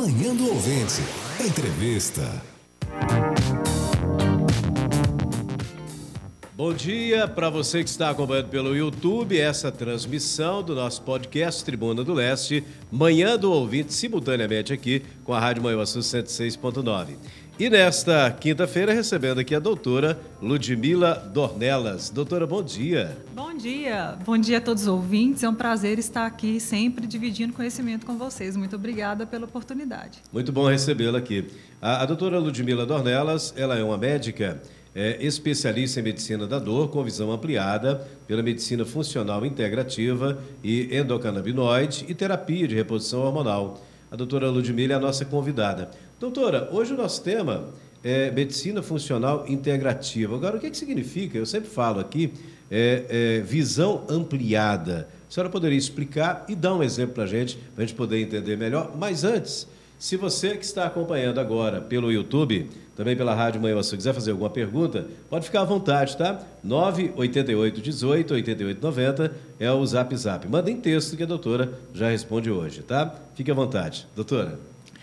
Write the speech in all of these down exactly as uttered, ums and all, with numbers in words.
Manhã do Ouvinte. Entrevista. Bom dia para você que está acompanhando pelo YouTube essa transmissão do nosso podcast Tribuna do Leste, Manhã do Ouvinte, simultaneamente aqui com a Rádio Manhuaçu cento e seis ponto nove. E nesta quinta-feira recebendo aqui a doutora Ludmila Dornelas. Doutora, bom dia. Bom dia. Bom dia a todos os ouvintes. É um prazer estar aqui sempre dividindo conhecimento com vocês. Muito obrigada pela oportunidade. Muito bom recebê-la aqui. A, a doutora Ludmila Dornelas, ela é uma médica é, especialista em medicina da dor com visão ampliada pela medicina funcional integrativa e endocannabinoide e terapia de reposição hormonal. A doutora Ludmila é a nossa convidada. Doutora, hoje o nosso tema é medicina funcional integrativa. Agora, o que, é que significa? Eu sempre falo aqui, é, é, visão ampliada. A senhora poderia explicar e dar um exemplo para a gente, para a gente poder entender melhor. Mas antes, se você que está acompanhando agora pelo YouTube, também pela Rádio Manhuaçu, quiser fazer alguma pergunta, pode ficar à vontade, tá? nove oito oito, dezoito, oitenta e oito, noventa é o Zap Zap. Manda em texto que a doutora já responde hoje, tá? Fique à vontade. Doutora.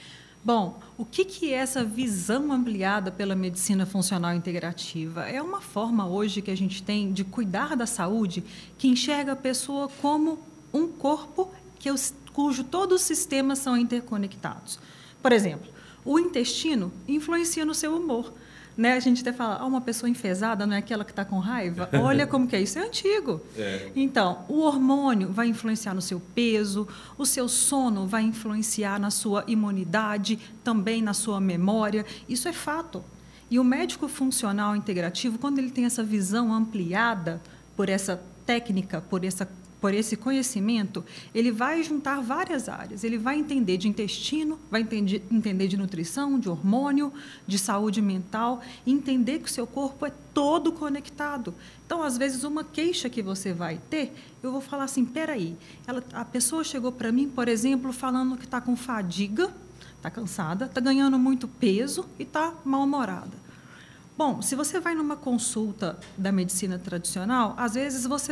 Bom, o que, que é essa visão ampliada pela medicina funcional integrativa? É uma forma hoje que a gente tem de cuidar da saúde que enxerga a pessoa como um corpo que os, cujo todos os sistemas são interconectados. Por exemplo, o intestino influencia no seu humor. Né? A gente até fala, ah, uma pessoa enfesada não é aquela que está com raiva? Olha como que é isso, é antigo. É. Então, o hormônio vai influenciar no seu peso, o seu sono vai influenciar na sua imunidade, também na sua memória, isso é fato. E o médico funcional integrativo, quando ele tem essa visão ampliada por essa técnica, por essa por esse conhecimento, ele vai juntar várias áreas. Ele vai entender de intestino, vai entender, entender de nutrição, de hormônio, de saúde mental, e entender que o seu corpo é todo conectado. Então, às vezes, uma queixa que você vai ter, eu vou falar assim, peraí, ela, a pessoa chegou para mim, por exemplo, falando que está com fadiga, está cansada, está ganhando muito peso e está mal-humorada. Bom, se você vai numa consulta da medicina tradicional, às vezes você